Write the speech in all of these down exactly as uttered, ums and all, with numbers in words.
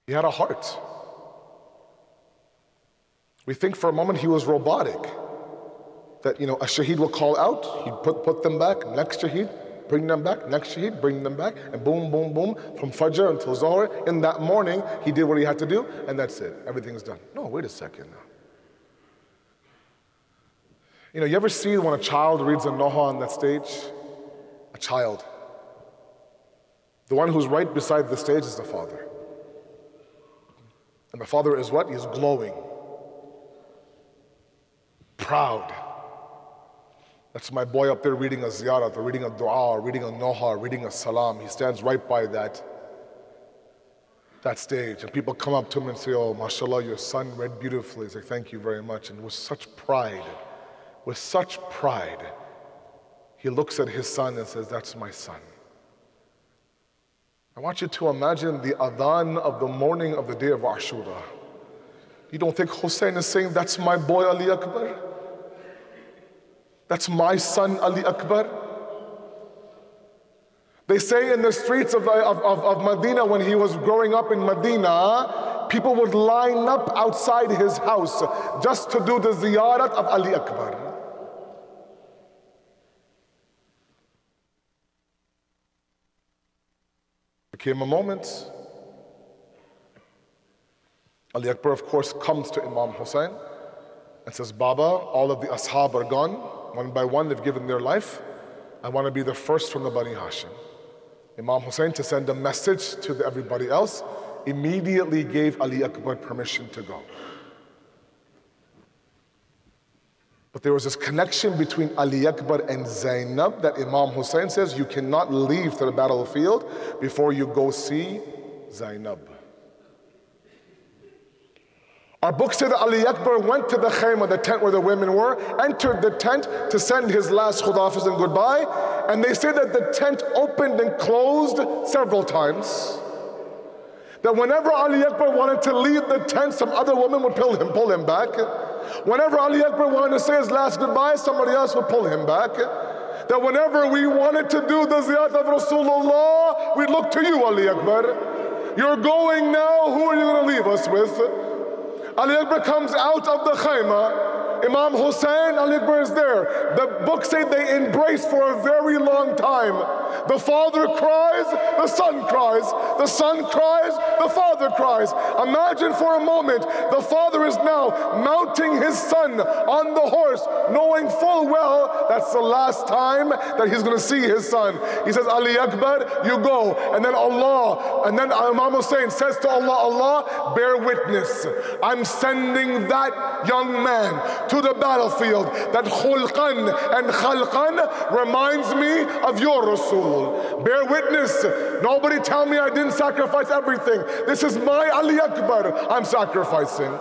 He had a heart. We think for a moment he was robotic. That, you know, a shaheed will call out, he'd put, put them back, next shaheed, bring them back, next shaheed, bring them back, and boom, boom, boom, from Fajr until Zohar. In that morning, he did what he had to do, and that's it. Everything's done. No, wait a second now. You know, you ever see when a child reads a Noha on that stage? A child. The one who's right beside the stage is the father. And the father is what? He's glowing. Proud. That's my boy up there reading a ziyarat, or reading a dua, or reading a noha, or reading a salam. He stands right by that, that stage. And people come up to him and say, oh, mashallah, your son read beautifully. He's like, thank you very much. And with such pride, with such pride, he looks at his son and says, that's my son. I want you to imagine the adhan of the morning of the day of Ashura. You don't think Hussein is saying, that's my boy Ali Akbar? That's my son Ali Akbar? They say in the streets of, of, of, of Medina, when he was growing up in Medina, people would line up outside his house just to do the ziyarat of Ali Akbar. There came a moment. Ali Akbar, of course, comes to Imam Hussein and says, Baba, all of the ashab are gone. One by one, they've given their life. I want to be the first from the Bani Hashim. Imam Hussein, to send a message to the, everybody else, immediately gave Ali Akbar permission to go. But there was this connection between Ali Akbar and Zainab that Imam Hussein says, you cannot leave to the battlefield before you go see Zainab. Our books say that Ali Akbar went to the khayma, the tent where the women were, entered the tent to send his last khudafis and goodbye, and they say that the tent opened and closed several times. That whenever Ali Akbar wanted to leave the tent, some other woman would pull him, pull him back. Whenever Ali Akbar wanted to say his last goodbye, somebody else would pull him back. That whenever we wanted to do the ziyarat of Rasulullah, we'd look to you, Ali Akbar. You're going now, who are you going to leave us with? Ali Akbar comes out of the khayma. Imam Hussein, Ali Akbar is there. The books say they embrace for a very long time. The father cries, the son cries. The son cries, the father cries. Imagine for a moment, the father is now mounting his son on the horse, knowing full well that's the last time that he's going to see his son. He says, Ali Akbar, you go. And then Allah, and then Imam Hussein says to Allah, Allah, bear witness. I'm sending that young man to the battlefield that khulqan and khalqan reminds me of your Rasul. Bear witness. Nobody tell me I didn't sacrifice everything. This is my Ali Akbar I'm sacrificing.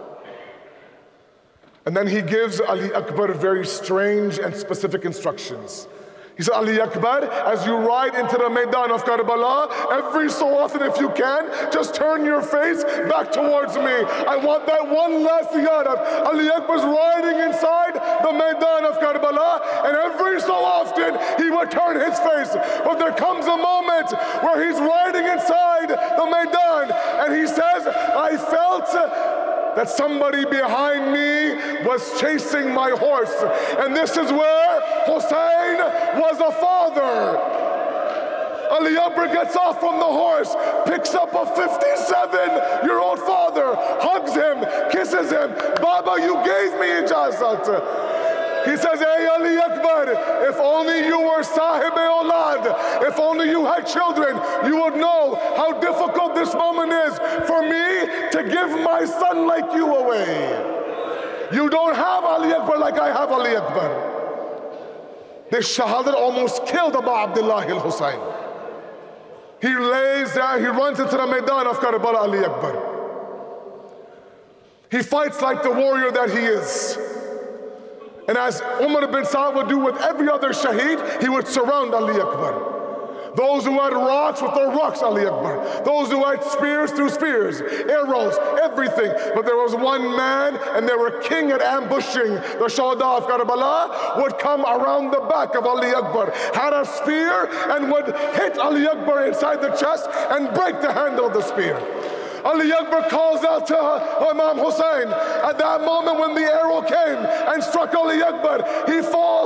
And then he gives Ali Akbar very strange and specific instructions. He said, Ali Akbar, as you ride into the Maidan of Karbala, every so often if you can, just turn your face back towards me. I want that one last ziyarat. Ali Akbar's riding inside the Maidan of Karbala, and every so often he would turn his face. But there comes a moment where he's riding inside the Maidan, and he says, I felt that somebody behind me was chasing my horse. And this is where Hussein was a father. Ali Akbar gets off from the horse, picks up a fifty-seven-year-old father, hugs him, kisses him. Baba, you gave me ijazat. He says, hey Ali Akbar, if only you were sahib olad, if only you had children, you would know how difficult this moment is for me to give my son like you away. You don't have Ali Akbar like I have Ali Akbar. This shahadat almost killed Abu Abdullah al-Husayn. He lays there, he runs into the Maidan of Karbala, Ali Akbar. He fights like the warrior that he is. And as Umar bin Sa'd would do with every other shaheed, he would surround Ali Akbar. Those who had rocks with their rocks, Ali Akbar. Those who had spears through spears, arrows, everything. But there was one man, and they were king at ambushing. The Shuhada of Karbala would come around the back of Ali Akbar, had a spear, and would hit Ali Akbar inside the chest and break the handle of the spear. Ali Akbar calls out to Imam Hussein. At that moment when the arrow came and struck Ali Akbar, he falls